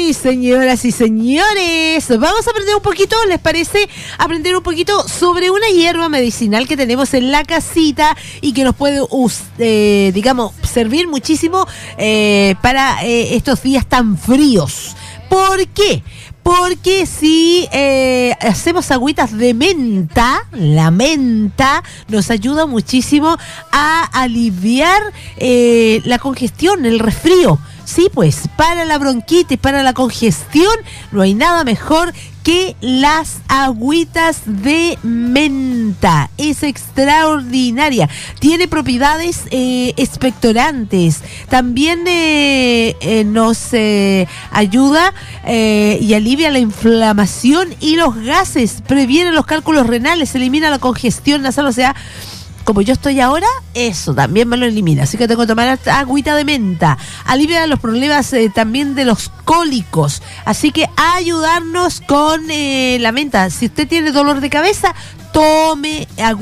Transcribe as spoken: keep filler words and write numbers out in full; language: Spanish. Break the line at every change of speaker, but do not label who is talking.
Sí, señoras y señores, vamos a aprender un poquito, ¿les parece? Aprender un poquito sobre una hierba medicinal que tenemos en la casita y que nos puede, eh, digamos, servir muchísimo eh, para eh, estos días tan fríos. ¿Por qué? Porque si eh, hacemos agüitas de menta, la menta nos ayuda muchísimo a aliviar eh, la congestión, el resfrío. Sí, pues, para la bronquitis, para la congestión, no hay nada mejor que las agüitas de menta. Es extraordinaria. Tiene propiedades eh, expectorantes. También eh, eh, nos eh, ayuda eh, y alivia la inflamación y los gases. Previene los cálculos renales, elimina la congestión nasal, o sea, como yo estoy ahora, eso también me lo elimina. Así que tengo que tomar agüita de menta. Alivia los problemas eh, también de los cólicos. Así que a ayudarnos con eh, la menta. Si usted tiene dolor de cabeza, tome agüita